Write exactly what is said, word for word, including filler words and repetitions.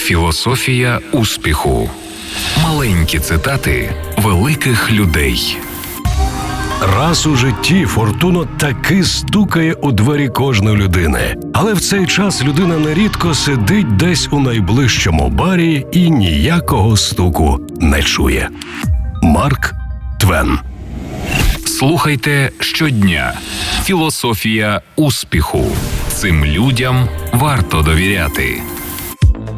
Філософія успіху. Маленькі цитати великих людей. Раз у житті фортуна таки стукає у двері кожної людини. Але в цей час людина нерідко сидить десь у найближчому барі і ніякого стуку не чує. Марк Твен. Слухайте щодня. Філософія успіху. Цим людям варто довіряти.